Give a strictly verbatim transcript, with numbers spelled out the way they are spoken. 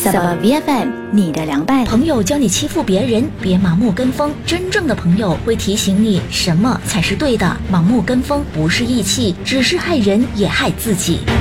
Sabah V F M 你的凉拌。 朋友教你欺负别人，别盲目跟风。真正的朋友会提醒你什么才是对的，盲目跟风不是义气，只是害人也害自己。